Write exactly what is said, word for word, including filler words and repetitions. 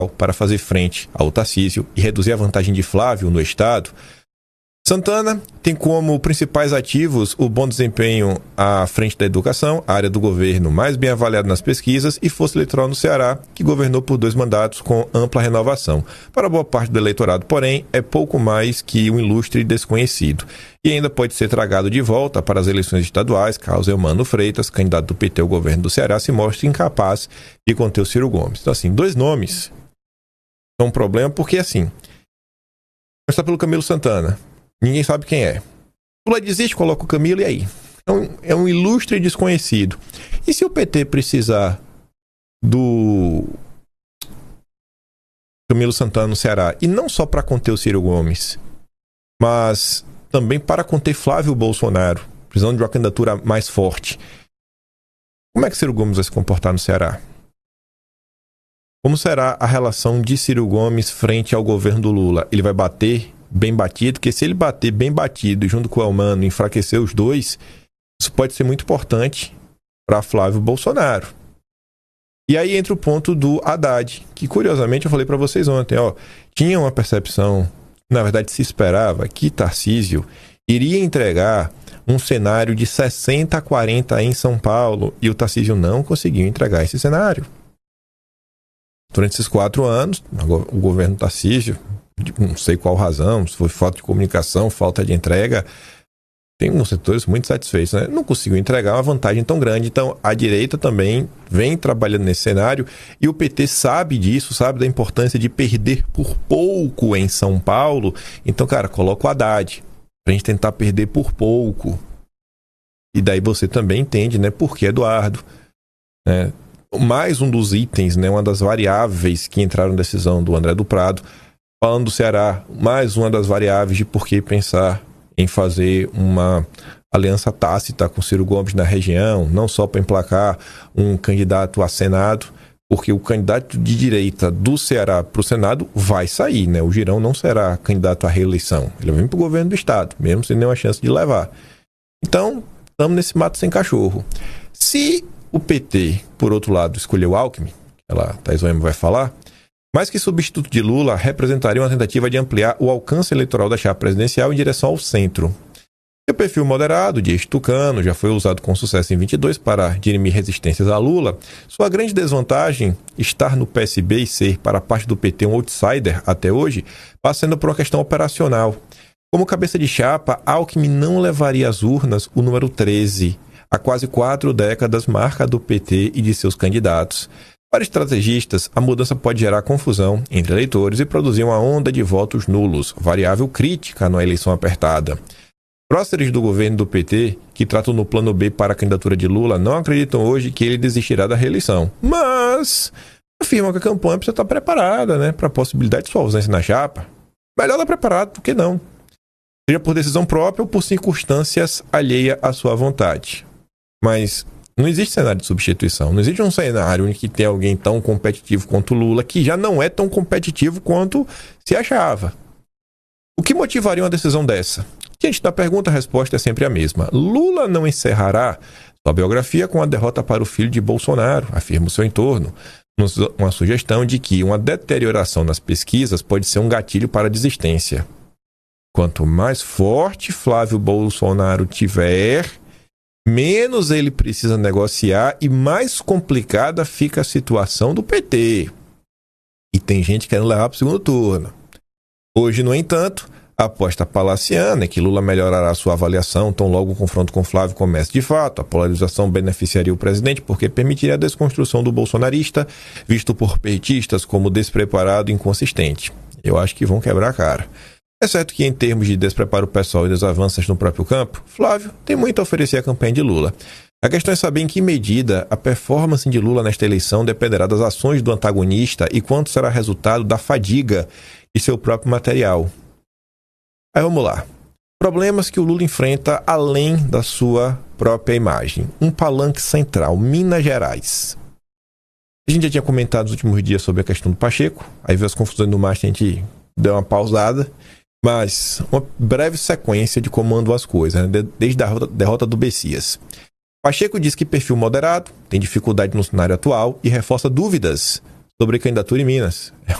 para fazer frente ao Tarcísio e reduzir a vantagem de Flávio no Estado. Santana tem como principais ativos o bom desempenho à frente da educação, a área do governo mais bem avaliada nas pesquisas, e força eleitoral no Ceará, que governou por dois mandatos com ampla renovação. Para boa parte do eleitorado, porém, é pouco mais que um ilustre desconhecido. E ainda pode ser tragado de volta para as eleições estaduais, caso Eumano Freitas, candidato do P T ao governo do Ceará, se mostre incapaz de conter o Ciro Gomes. Então, assim, dois nomes são um problema, porque, assim, começar pelo Camilo Santana. Ninguém sabe quem é. Lula desiste, coloca o Camilo, e aí? É um, é um ilustre desconhecido. E se o P T precisar do Camilo Santana no Ceará, e não só para conter o Ciro Gomes, mas também para conter Flávio Bolsonaro, precisando de uma candidatura mais forte, como é que Ciro Gomes vai se comportar no Ceará? Como será a relação de Ciro Gomes frente ao governo do Lula? Ele vai bater bem batido, porque se ele bater bem batido junto com o Eumano, enfraquecer os dois, isso pode ser muito importante para Flávio Bolsonaro. E aí entra o ponto do Haddad, que curiosamente eu falei para vocês ontem, ó, tinha uma percepção, na verdade se esperava que Tarcísio iria entregar um cenário de sessenta a quarenta em São Paulo, e o Tarcísio não conseguiu entregar esse cenário. Durante esses quatro anos, o governo Tarcísio, não sei qual razão, se foi falta de comunicação, falta de entrega, tem uns setores muito satisfeitos, né? Não conseguiu entregar uma vantagem tão grande. Então a direita também vem trabalhando nesse cenário, e o P T sabe disso, sabe da importância de perder por pouco em São Paulo. Então, cara, coloca o Haddad pra gente tentar perder por pouco, e daí você também entende, né, por que Eduardo, né? Mais um dos itens, né, uma das variáveis que entraram na decisão do André do Prado. Falando do Ceará, mais uma das variáveis de por que pensar em fazer uma aliança tácita com Ciro Gomes na região, não só para emplacar um candidato a Senado, porque o candidato de direita do Ceará para o Senado vai sair, né? O Girão não será candidato à reeleição, ele vem para o governo do Estado, mesmo sem nenhuma chance de levar. Então, estamos nesse mato sem cachorro. Se o P T, por outro lado, escolheu Alckmin, ela, Thais Oema vai falar, mais que substituto de Lula, representaria uma tentativa de ampliar o alcance eleitoral da chapa presidencial em direção ao centro. O perfil moderado de ex-tucano já foi usado com sucesso em vinte e dois para dirimir resistências a Lula. Sua grande desvantagem, estar no P S B e ser, para a parte do P T, um outsider até hoje, passando por uma questão operacional. Como cabeça de chapa, Alckmin não levaria às urnas o número treze, há quase quatro décadas marca do P T e de seus candidatos. Para estrategistas, a mudança pode gerar confusão entre eleitores e produzir uma onda de votos nulos, variável crítica na eleição apertada. Próceres do governo do P T, que tratam no plano B para a candidatura de Lula, não acreditam hoje que ele desistirá da reeleição, mas afirmam que a campanha precisa estar preparada, né, para a possibilidade de sua ausência na chapa. Melhor estar preparado do que não, seja por decisão própria ou por circunstâncias alheias à sua vontade. Mas não existe cenário de substituição, não existe um cenário em que tem alguém tão competitivo quanto Lula, que já não é tão competitivo quanto se achava. O que motivaria uma decisão dessa? Diante da pergunta, a resposta é sempre a mesma. Lula não encerrará sua biografia com a derrota para o filho de Bolsonaro, afirma o seu entorno, uma sugestão de que uma deterioração nas pesquisas pode ser um gatilho para a desistência. Quanto mais forte Flávio Bolsonaro tiver, menos ele precisa negociar e mais complicada fica a situação do P T. E tem gente querendo levar para o segundo turno. Hoje, no entanto, a aposta palaciana é que Lula melhorará sua avaliação tão logo o confronto com Flávio comece de fato. A polarização beneficiaria o presidente porque permitiria a desconstrução do bolsonarista, visto por petistas como despreparado e inconsistente. Eu acho que vão quebrar a cara. É certo que, em termos de despreparo pessoal e desavanços no próprio campo, Flávio tem muito a oferecer à campanha de Lula. A questão é saber em que medida a performance de Lula nesta eleição dependerá das ações do antagonista e quanto será resultado da fadiga de seu próprio material. Aí vamos lá. Problemas que o Lula enfrenta além da sua própria imagem. Um palanque central, Minas Gerais. A gente já tinha comentado nos últimos dias sobre a questão do Pacheco, aí veio as confusões no mar, a gente deu uma pausada, mas uma breve sequência de como andam as coisas, né? Desde a derrota do Bessias. Pacheco diz que perfil moderado, tem dificuldade no cenário atual e reforça dúvidas sobre candidatura em Minas.